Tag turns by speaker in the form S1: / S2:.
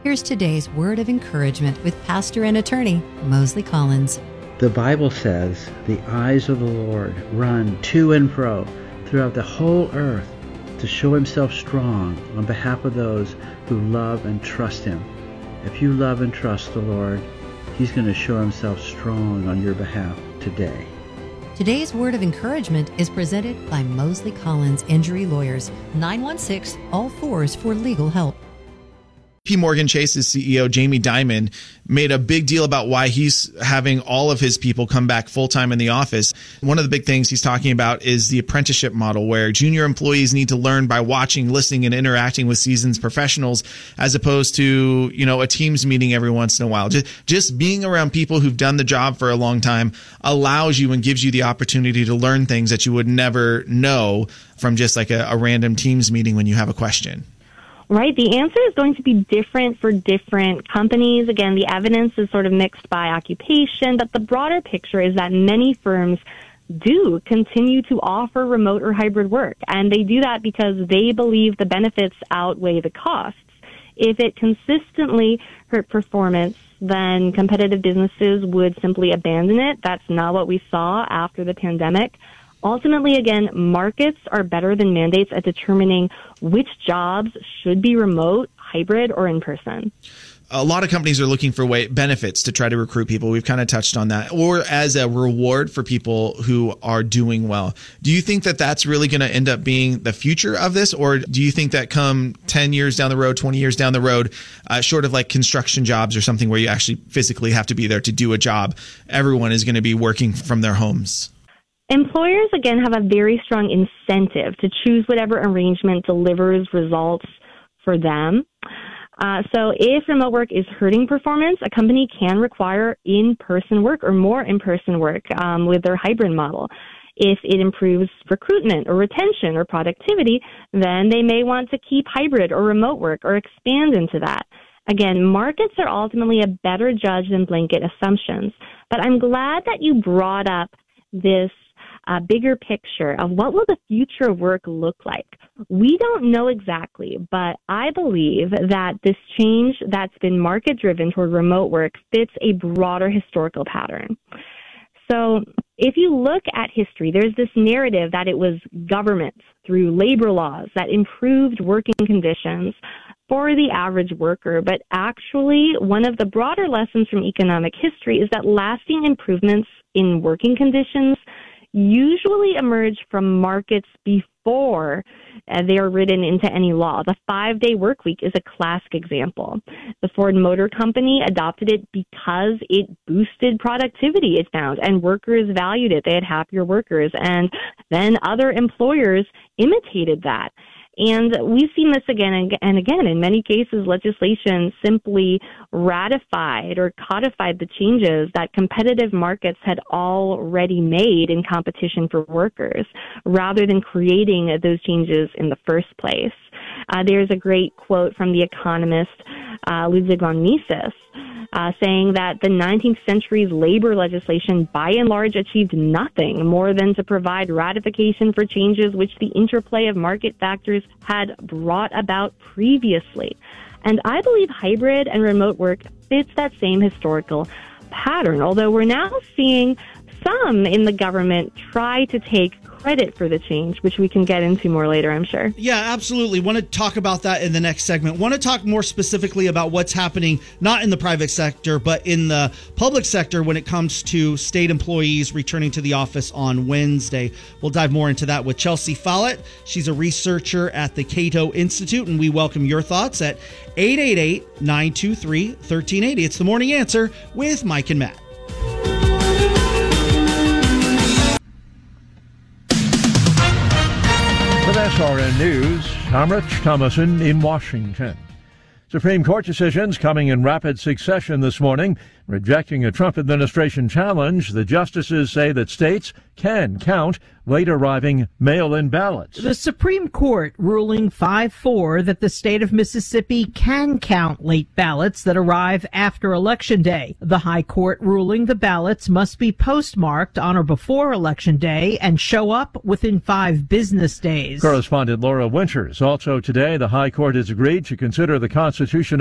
S1: Here's today's word of encouragement with pastor and attorney Mosley Collins.
S2: The Bible says, the eyes of the Lord run to and fro throughout the whole earth to show himself strong on behalf of those who love and trust him. If you love and trust the Lord, he's going to show himself strong on your behalf today.
S1: Today's word of encouragement is presented by Mosley Collins Injury Lawyers, 916-ALL-4s for legal help.
S3: JP Morgan Chase's CEO, Jamie Dimon, made a big deal about why he's having all of his people come back full-time in the office. One of the big things he's talking about is the apprenticeship model, where junior employees need to learn by watching, listening, and interacting with seasoned professionals, as opposed to, a Teams meeting every once in a while. Just being around people who've done the job for a long time allows you and gives you the opportunity to learn things that you would never know from just like a random Teams meeting when you have a question.
S4: Right. The answer is going to be different for different companies. Again, the evidence is sort of mixed by occupation, but the broader picture is that many firms do continue to offer remote or hybrid work, and they do that because they believe the benefits outweigh the costs. If it consistently hurt performance, then competitive businesses would simply abandon it. That's not what we saw after the pandemic. Ultimately, again, markets are better than mandates at determining which jobs should be remote, hybrid, or in person.
S3: A lot of companies are looking for benefits to try to recruit people. We've kind of touched on that, or as a reward for people who are doing well. Do you think that that's really going to end up being the future of this, or do you think that come 10 years down the road, 20 years down the road, short of like construction jobs or something where you actually physically have to be there to do a job, everyone is going to be working from their homes?
S4: Employers, again, have a very strong incentive to choose whatever arrangement delivers results for them. So if remote work is hurting performance, a company can require in-person work or more in-person work with their hybrid model. If it improves recruitment or retention or productivity, then they may want to keep hybrid or remote work or expand into that. Again, markets are ultimately a better judge than blanket assumptions. But I'm glad that you brought up this bigger picture of what will the future of work look like. We don't know exactly, but I believe that this change that's been market-driven toward remote work fits a broader historical pattern. So if you look at history, there's this narrative that it was governments through labor laws that improved working conditions for the average worker. But actually, one of the broader lessons from economic history is that lasting improvements in working conditions usually emerge from markets before they are written into any law. The 5-day work week is a classic example. The Ford Motor Company adopted it because it boosted productivity, it found, and workers valued it. They had happier workers, and then other employers imitated that. And we've seen this again and again. In many cases, legislation simply ratified or codified the changes that competitive markets had already made in competition for workers, rather than creating those changes in the first place. There's a great quote from the economist Ludwig von Mises, saying that the 19th century's labor legislation by and large achieved nothing more than to provide ratification for changes which the interplay of market factors had brought about previously. And I believe hybrid and remote work fits that same historical pattern, although we're now seeing some in the government try to take credit for the change, which we can get into more later, I'm sure.
S5: Yeah, absolutely. Want to talk about that in the next segment. Want to talk more specifically about what's happening, not in the private sector, but in the public sector when it comes to state employees returning to the office on Wednesday. We'll dive more into that with Chelsea Follett. She's a researcher at the Cato Institute, and we welcome your thoughts at 888-923-1380. It's The Morning Answer with Mike and Matt.
S6: With SRN News, I'm Rich Thomason in Washington. Supreme Court decisions coming in rapid succession this morning. Rejecting a Trump administration challenge, the justices say that states can count late-arriving mail-in ballots.
S7: The Supreme Court ruling 5-4 that the state of Mississippi can count late ballots that arrive after Election Day. The High Court ruling the ballots must be postmarked on or before Election Day and show up within 5 business days.
S6: Correspondent Laura Winters. Also today, the High Court has agreed to consider the Constitution